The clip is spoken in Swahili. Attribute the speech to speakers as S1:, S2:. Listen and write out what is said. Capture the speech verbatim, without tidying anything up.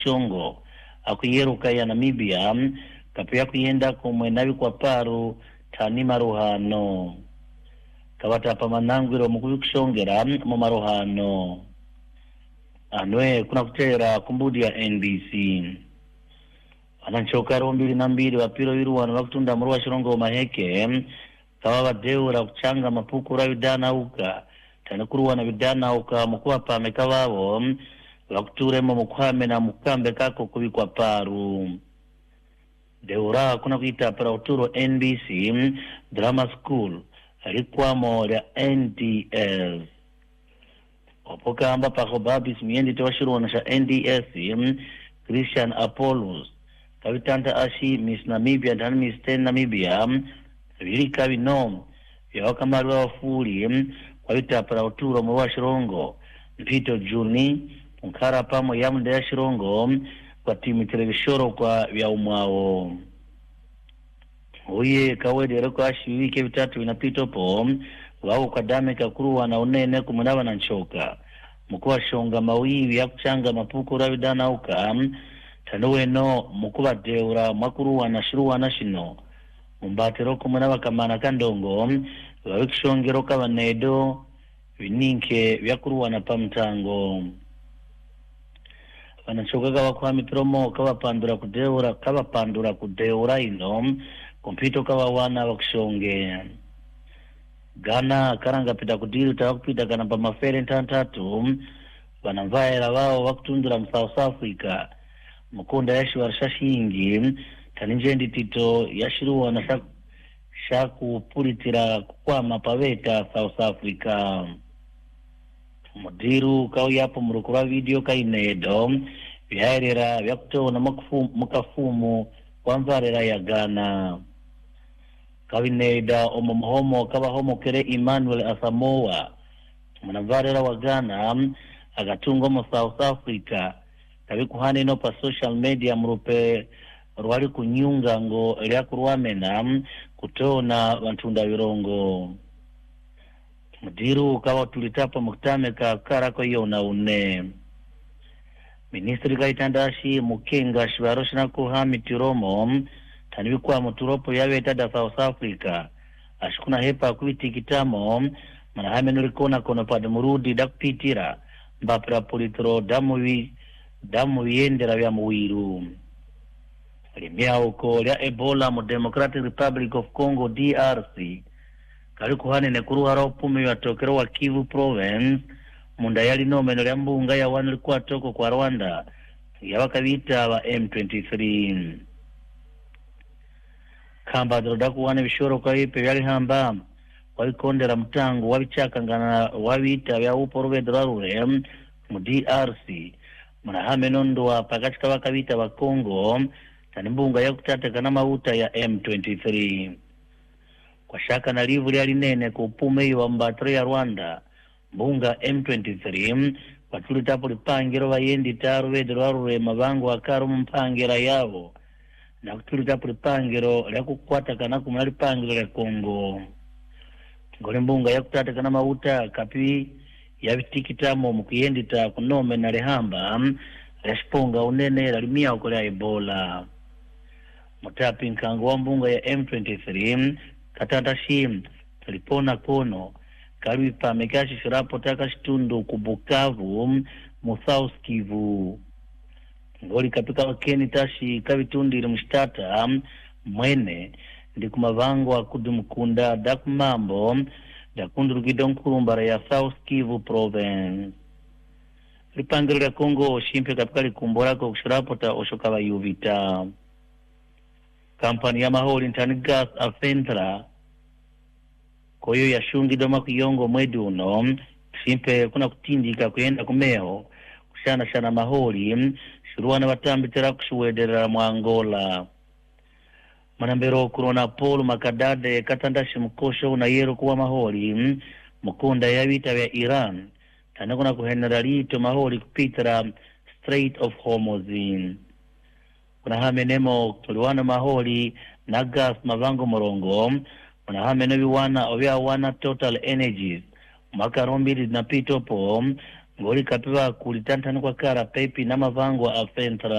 S1: chongo akuyeruka ya Namibia kapia kuyenda kumwenabi kwa paru tani maruhano kawata pamanangwiro mukuyukshongera mu maruhano anwe kuna kutera kumbudi ya N B C ananchoka rombili na mbili wapiro wiruwano wakutunda muruwa shirongo maheke kawa wadeura kuchanga mapukura vidana uka tanikuruwa na vidana uka mukuwa pame kawao wakuturemo mukwame na mukambe kako kubikwa paru deura kuna kuita para uturo N B C Drama School alikwamo ya N D S opoka amba pako babis miendi tewashiru wanasha N D S Christian Apollos kawitanta ashi Miss Namibia dan Miss Ten Namibia vili kawino ya wakamarwa wafuri kawita para uturo mwa shirongo mpito Juni Mkara pamo ya mda ya shirongo kwa timu televishoro kwa vya umwao uye kawede reko ashi wike vitatu inapito po wao kwa dame kakuruwa na unene kumunawa na nchoka mkuwa shonga mawiwi ya kuchanga mapuku ravidana uka tanuwe no mkuwa deura makuruwa na shiruwa na shino mbatero kumunawa kamana kandongo wawikishongero kawa nedo vininke vyakuruwa na pamtango wanachoka kawa kwa mitromo kawa pandura kudeura kawa pandura kudeura ino kompito kawa wana wakishonge Ghana karanga pita kudiri utakupita kana pa mafere ntantatu wanamvaira wao wakutundura mu South Africa mukunda yashi warshashingi taninjendi tito yashiruwa na shaku, shaku puritira kwa mapaveta South Africa mudiru kau yapo murukura video kainedo vihairira vyakutona mukafumu kwa mvarira ya Ghana kawineda omomohomo kawa homo kere Emmanuel Asamoah mnavarera wa Ghana agatungo mo South Africa kabikuhane no pa social media mrupe rwali kunyunga ngo lya kurwamena kutona bantunda birongo mudiru kawa tulitapa muktame ka karako yona une ministri kaitandashi mukenga shwaroshna kuhami tiromo tanibikwa muturopo yawe tada South Africa ashikuna hepa kubitikitamo manahame nurikona kono pad murudi dakpitira mbapra politro damuwi damu yendera vya muwiru limia uko lya Ebola mu Democratic Republic of Congo D R C kalikuhane nekuruha raupumi watokero wa Kivu Province munda yali nomeno lya mbunga ya wanu likuwa toko kwa Rwanda ya wakavita wa M twenty-three kamba drodaku wane vishoro kwa hipe vyali hamba walikondera mtangu wabichaka ngana wabita vya upo rube drarure mu D R C mnahame nondo wa pakachika wakavita wa Congo tanimbunga ya kutateka na mauta ya M twenty-three kwa shaka na livu liya linene kupume yu wa mbatore ya Rwanda mbunga M twenty-three kwa tuli tapo lipangiro wa yendi taru vedro arure mabangu wa karu mpangira yao na kutuli tapo lipangiro lya kukwata kana kumula lipangiro lya Kongo ngole mbunga ya kutateka na mauta kapi ya vitikitamo mukiyendi ta kunome na lehamba responga unene lalimia ukolea Ebola mutapi nkangu wa mbunga ya M twenty-three katata shim talipona kono kaluipa mekashi shirapo taka shitundu kubukavu mu South Kivu ngoli kapika wakeni tashi kavitundi ili mshtata mwene ndi kumavangwa kudumukunda dakumambo dakunduru kidonkurumbara ya South Kivu Province lipangiro lya Kongo shimpe kapika likumborako kushirapo ta oshokawa yuvita kampani ya maholi ntani gas afentra koyo ya shungi doma kuyongo mwedu uno shimpe kuna kutindika kuyenda kumeho kushana shana maholi shuruwana watambi tera kushuwedera mwangola manambero kurona polu makadade katandashi mkosho na yero kuwa maholi mkunda ya vita vya Iran tanakuna kuheneralito maholi kupitara Strait of Hormuz kuna hame nemo tuliwana maholi na gas mavango morongo kuna hame nevi wana ovya wana Total Energies makarombili na pito po ngoli kapiwa kulitantani kwa kara pepi na mavango afentra